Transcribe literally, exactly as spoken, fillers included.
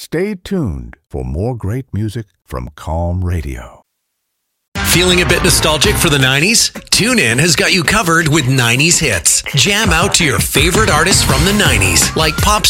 Stay tuned for more great music from Calm Radio. Feeling a bit nostalgic for the nineties? TuneIn has got you covered with nineties hits. Jam out to your favorite artists from the nineties, like pop